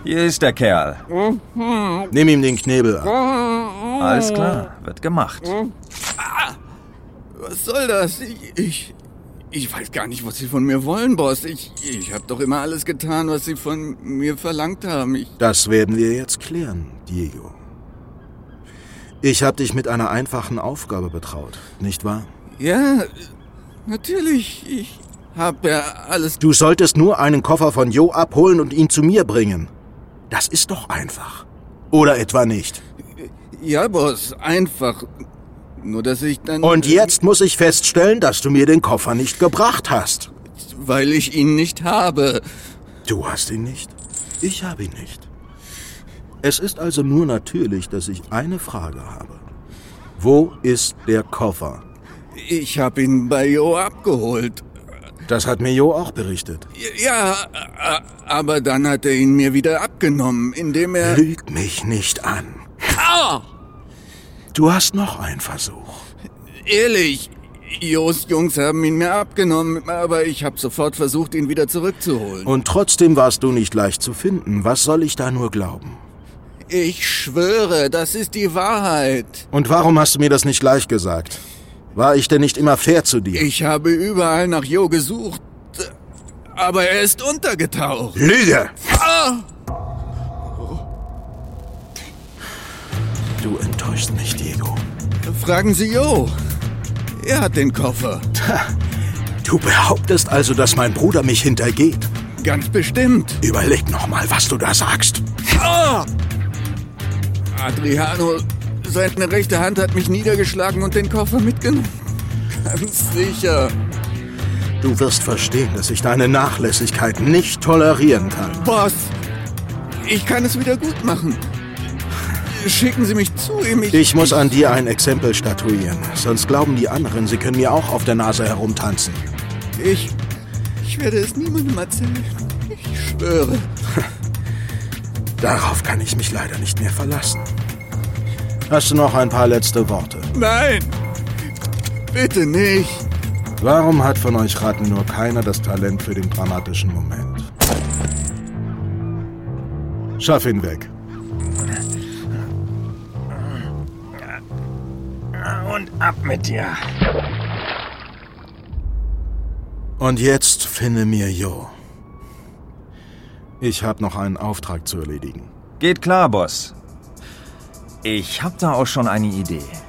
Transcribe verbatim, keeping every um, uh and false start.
Hier ist der Kerl. Nimm ihm den Knebel ab. Alles klar, wird gemacht. Ah, was soll das? Ich, ich, ich weiß gar nicht, was Sie von mir wollen, Boss. Ich, ich habe doch immer alles getan, was Sie von mir verlangt haben. Ich Das werden wir jetzt klären, Diego. Ich habe dich mit einer einfachen Aufgabe betraut, nicht wahr? Ja, natürlich. Ich habe ja alles... Du solltest nur einen Koffer von Jo abholen und ihn zu mir bringen. Das ist doch einfach. Oder etwa nicht? Ja, Boss, einfach. Nur, dass ich dann... Und jetzt muss ich feststellen, dass du mir den Koffer nicht gebracht hast. Weil ich ihn nicht habe. Du hast ihn nicht? Ich habe ihn nicht. Es ist also nur natürlich, dass ich eine Frage habe. Wo ist der Koffer? Ich habe ihn bei Jo abgeholt. Das hat mir Jo auch berichtet. Ja, aber dann hat er ihn mir wieder abgenommen, indem er... Lüg mich nicht an. Ah! Du hast noch einen Versuch. Ehrlich, Jos Jungs haben ihn mir abgenommen, aber ich habe sofort versucht, ihn wieder zurückzuholen. Und trotzdem warst du nicht leicht zu finden. Was soll ich da nur glauben? Ich schwöre, das ist die Wahrheit. Und warum hast du mir das nicht gleich gesagt? War ich denn nicht immer fair zu dir? Ich habe überall nach Jo gesucht, aber er ist untergetaucht. Lüge! Ah! Du enttäuschst mich, Diego. Fragen Sie Jo. Er hat den Koffer. Du behauptest also, dass mein Bruder mich hintergeht? Ganz bestimmt. Überleg noch mal, was du da sagst. Ah! Adriano, seine rechte Hand hat mich niedergeschlagen und den Koffer mitgenommen. Ganz sicher. Du wirst verstehen, dass ich deine Nachlässigkeit nicht tolerieren kann. Boss, ich kann es wieder gut machen. Schicken Sie mich zu ihm. Ich, ich muss an dir ein Exempel statuieren. Sonst glauben die anderen, sie können mir auch auf der Nase herumtanzen. Ich... Ich werde es niemandem erzählen. Ich schwöre. Darauf kann ich mich leider nicht mehr verlassen. Hast du noch ein paar letzte Worte? Nein! Bitte nicht! Warum hat von euch Ratten nur keiner das Talent für den dramatischen Moment? Schaff ihn weg. Und ab mit dir. Und jetzt finde mir Jo. Ich habe noch einen Auftrag zu erledigen. Geht klar, Boss. Ich hab da auch schon eine Idee.